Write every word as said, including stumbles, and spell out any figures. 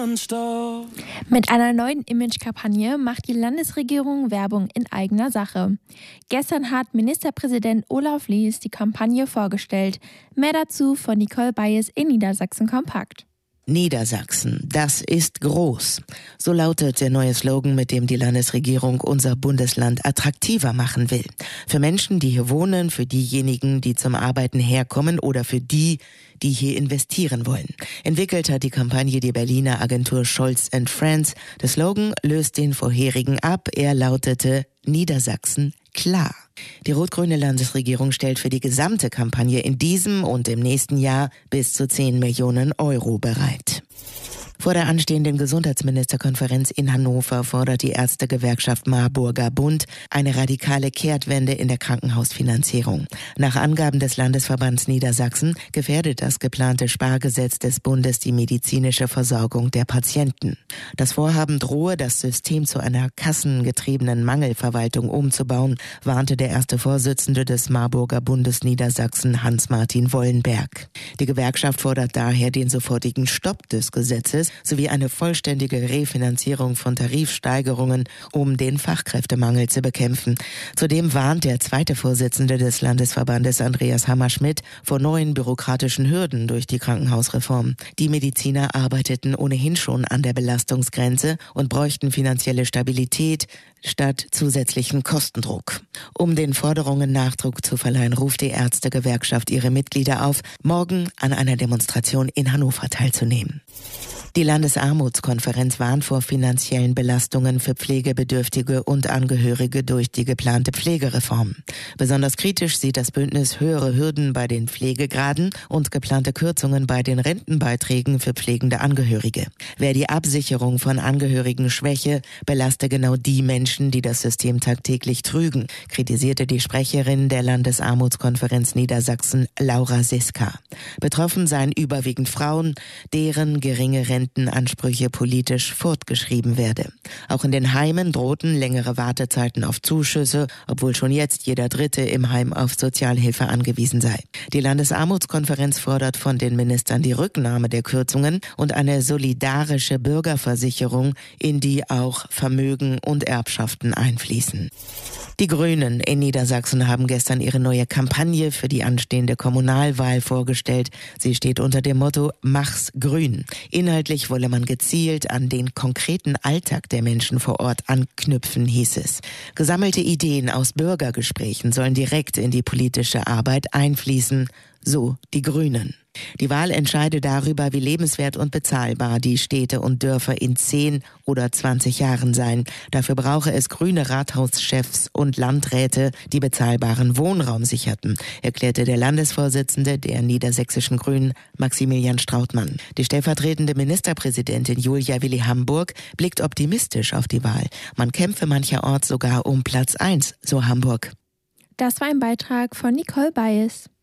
Mit einer neuen Image-Kampagne macht die Landesregierung Werbung in eigener Sache. Gestern hat Ministerpräsident Olaf Lies die Kampagne vorgestellt. Mehr dazu von Nicole Bayes in Niedersachsen kompakt. Niedersachsen, das ist groß. So lautet der neue Slogan, mit dem die Landesregierung unser Bundesland attraktiver machen will. Für Menschen, die hier wohnen, für diejenigen, die zum Arbeiten herkommen oder für die, die hier investieren wollen. Entwickelt hat die Kampagne die Berliner Agentur Scholz and Friends. Der Slogan löst den vorherigen ab. Er lautete Niedersachsen klar. Die rot-grüne Landesregierung stellt für die gesamte Kampagne in diesem und im nächsten Jahr bis zu zehn Millionen Euro bereit. Vor der anstehenden Gesundheitsministerkonferenz in Hannover fordert die Ärztegewerkschaft Marburger Bund eine radikale Kehrtwende in der Krankenhausfinanzierung. Nach Angaben des Landesverbands Niedersachsen gefährdet das geplante Spargesetz des Bundes die medizinische Versorgung der Patienten. Das Vorhaben drohe, das System zu einer kassengetriebenen Mangelverwaltung umzubauen, warnte der erste Vorsitzende des Marburger Bundes Niedersachsen, Hans-Martin Wollenberg. Die Gewerkschaft fordert daher den sofortigen Stopp des Gesetzes sowie eine vollständige Refinanzierung von Tarifsteigerungen, um den Fachkräftemangel zu bekämpfen. Zudem warnt der zweite Vorsitzende des Landesverbandes, Andreas Hammerschmidt, vor neuen bürokratischen Hürden durch die Krankenhausreform. Die Mediziner arbeiteten ohnehin schon an der Belastungsgrenze und bräuchten finanzielle Stabilität statt zusätzlichen Kostendruck. Um den Forderungen Nachdruck zu verleihen, ruft die Ärztegewerkschaft ihre Mitglieder auf, morgen an einer Demonstration in Hannover teilzunehmen. Die Landesarmutskonferenz warnt vor finanziellen Belastungen für Pflegebedürftige und Angehörige durch die geplante Pflegereform. Besonders kritisch sieht das Bündnis höhere Hürden bei den Pflegegraden und geplante Kürzungen bei den Rentenbeiträgen für pflegende Angehörige. Wer die Absicherung von Angehörigen schwäche, belaste genau die Menschen, die das System tagtäglich trügen, kritisierte die Sprecherin der Landesarmutskonferenz Niedersachsen, Laura Siska. Betroffen seien überwiegend Frauen, deren geringe Renten Rentenansprüche politisch fortgeschrieben werde. Auch in den Heimen drohten längere Wartezeiten auf Zuschüsse, obwohl schon jetzt jeder Dritte im Heim auf Sozialhilfe angewiesen sei. Die Landesarmutskonferenz fordert von den Ministern die Rücknahme der Kürzungen und eine solidarische Bürgerversicherung, in die auch Vermögen und Erbschaften einfließen. Die Grünen in Niedersachsen haben gestern ihre neue Kampagne für die anstehende Kommunalwahl vorgestellt. Sie steht unter dem Motto Mach's grün. Inhaltlich wolle man gezielt an den konkreten Alltag der Menschen vor Ort anknüpfen, hieß es. Gesammelte Ideen aus Bürgergesprächen sollen direkt in die politische Arbeit einfließen, so die Grünen. Die Wahl entscheide darüber, wie lebenswert und bezahlbar die Städte und Dörfer in zehn oder zwanzig Jahren seien. Dafür brauche es grüne Rathauschefs und Landräte, die bezahlbaren Wohnraum sicherten, erklärte der Landesvorsitzende der niedersächsischen Grünen, Maximilian Strautmann. Die stellvertretende Ministerpräsidentin Julia Willi Hamburg blickt optimistisch auf die Wahl. Man kämpfe mancherorts sogar um Platz eins, so Hamburg. Das war ein Beitrag von Nicole Bayes.